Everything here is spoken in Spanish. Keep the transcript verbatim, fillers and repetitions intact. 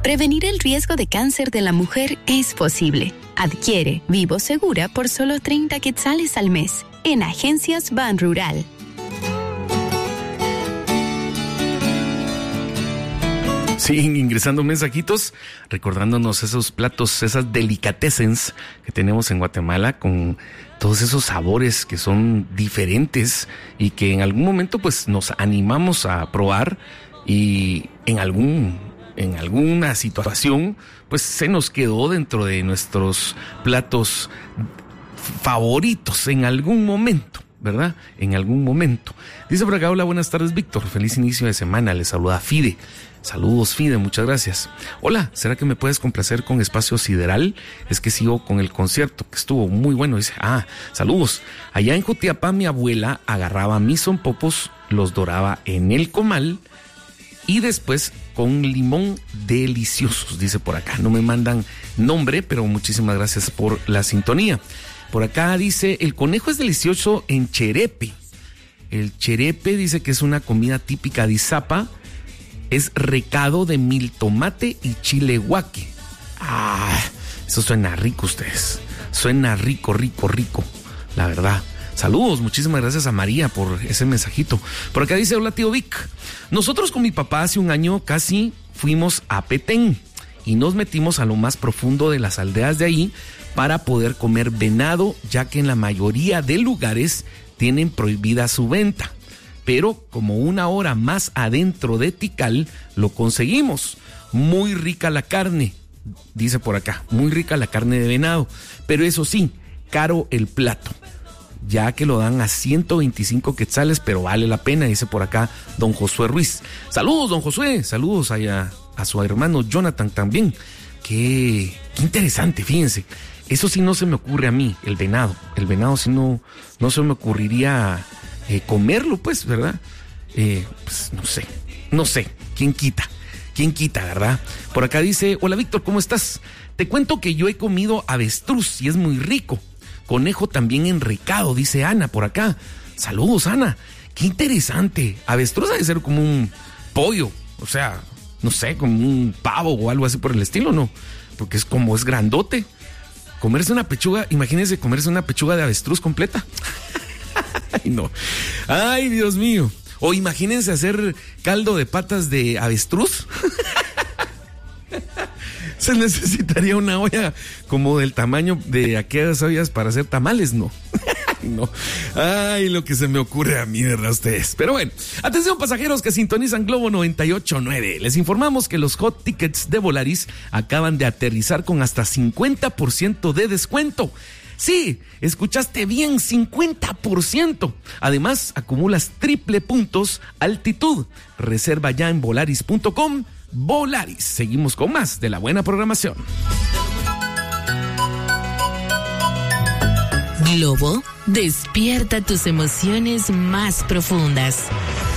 Prevenir el riesgo de cáncer de la mujer es posible. Adquiere Vivo Segura por solo treinta quetzales al mes en Agencias Ban Rural. Siguen ingresando mensajitos, recordándonos esos platos, esas delicatessens que tenemos en Guatemala, con todos esos sabores que son diferentes y que en algún momento pues nos animamos a probar y en algún en alguna situación pues se nos quedó dentro de nuestros platos favoritos en algún momento, ¿verdad? En algún momento. Dice por acá, hola, buenas tardes, Víctor, feliz inicio de semana, les saluda Fide. Saludos, Fide, muchas gracias. Hola, ¿será que me puedes complacer con Espacio Sideral? Es que sigo con el concierto, que estuvo muy bueno. Dice, ah, saludos. Allá en Jutiapa mi abuela agarraba mis sonpopos, los doraba en el comal y después con limón deliciosos, dice por acá. No me mandan nombre, pero muchísimas gracias por la sintonía. Por acá dice, el conejo es delicioso en cherepe. El cherepe dice que es una comida típica de Izapa. Es recado de mil tomate y chile guaque. Ah, eso suena rico, ustedes. Suena rico, rico, rico. La verdad. Saludos, muchísimas gracias a María por ese mensajito. Por acá dice, hola tío Vic. Nosotros con mi papá hace un año casi fuimos a Petén y nos metimos a lo más profundo de las aldeas de ahí para poder comer venado, ya que en la mayoría de lugares tienen prohibida su venta. Pero como una hora más adentro de Tikal lo conseguimos. Muy rica la carne, dice por acá, muy rica la carne de venado, pero eso sí, caro el plato, ya que lo dan a ciento veinticinco quetzales, pero vale la pena, dice por acá don Josué Ruiz. Saludos, don Josué, saludos a, a su hermano Jonathan también. Qué, qué interesante, fíjense. Eso sí no se me ocurre a mí, el venado. El venado sí no, no se me ocurriría eh, comerlo, pues, ¿verdad? Eh, pues no sé, no sé, ¿quién quita? ¿Quién quita, verdad? Por acá dice, hola Víctor, ¿cómo estás? Te cuento que yo he comido avestruz y es muy rico. Conejo también enricado, dice Ana por acá. Saludos, Ana. Qué interesante. Avestruz debe ser como un pollo, o sea, no sé, como un pavo o algo así por el estilo, ¿no? Porque es como es grandote. Comerse una pechuga, imagínense comerse una pechuga de avestruz completa. Ay, no. Ay, Dios mío. O imagínense hacer caldo de patas de avestruz. Se necesitaría una olla como del tamaño de aquellas ollas para hacer tamales, ¿no? No. Ay, lo que se me ocurre a mí, ¿verdad ustedes? Pero bueno, atención pasajeros que sintonizan Globo noventa y ocho punto nueve. Les informamos que los hot tickets de Volaris acaban de aterrizar con hasta cincuenta por ciento de descuento. Sí, escuchaste bien, cincuenta por ciento. Además, acumulas triple puntos altitud. Reserva ya en volaris punto com. Volaris. Seguimos con más de la buena programación. Globo despierta tus emociones más profundas.